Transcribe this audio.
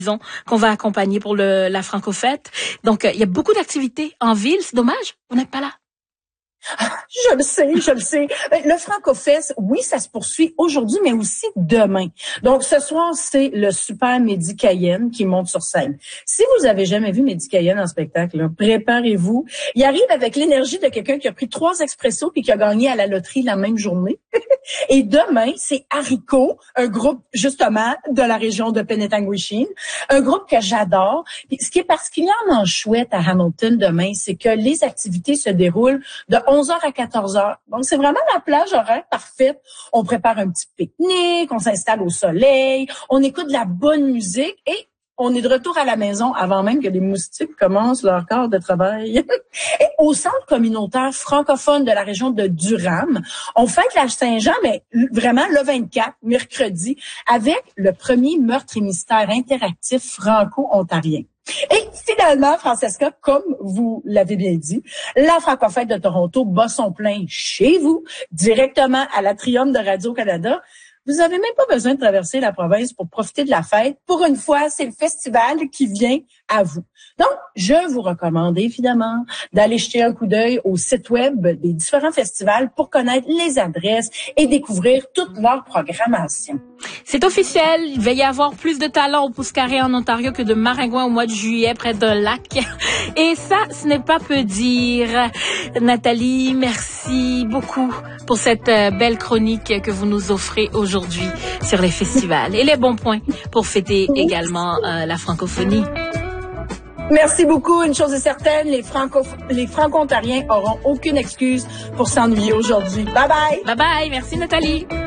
disons, qu'on va accompagner pour la Franco-fête. Donc, il y a beaucoup d'activités en ville. C'est dommage, vous n'êtes pas là. Je le sais. Le Franco-Fest, oui, ça se poursuit aujourd'hui, mais aussi demain. Donc, ce soir, c'est le Super Mehdi Cayenne qui monte sur scène. Si vous avez jamais vu Mehdi Cayenne en spectacle, là, préparez-vous. Il arrive avec l'énergie de quelqu'un qui a pris 3 expressos puis qui a gagné à la loterie la même journée. Et demain, c'est Haricot, un groupe, justement, de la région de Penetanguishene, un groupe que j'adore. Puis, ce qui est particulièrement chouette à Hamilton demain, c'est que les activités se déroulent de 11h à 14h. Donc, c'est vraiment la plage horaire parfaite. On prépare un petit pique-nique, on s'installe au soleil, on écoute de la bonne musique et on est de retour à la maison avant même que les moustiques commencent leur quart de travail. Et au centre communautaire francophone de la région de Durham, on fête la Saint-Jean, mais vraiment le 24, mercredi, avec le premier meurtre et mystère interactif franco-ontarien. Et finalement, Francesca, comme vous l'avez bien dit, la Franco-Fête de Toronto bat son plein chez vous, directement à l'Atrium de Radio-Canada. Vous avez même pas besoin de traverser la province pour profiter de la fête. Pour une fois, c'est le festival qui vient à vous. Donc, je vous recommande évidemment d'aller jeter un coup d'œil au site web des différents festivals pour connaître les adresses et découvrir toute leur programmation. C'est officiel, il va y avoir plus de talents au Pouce-Carré en Ontario que de maringouins au mois de juillet près d'un lac. Et ça, ce n'est pas peu dire. Nathalie, merci beaucoup pour cette belle chronique que vous nous offrez aujourd'hui sur les festivals et les bons points pour fêter également la francophonie. Merci beaucoup. Une chose est certaine, les Franco-Ontariens auront aucune excuse pour s'ennuyer aujourd'hui. Bye bye. Bye bye. Merci Nathalie.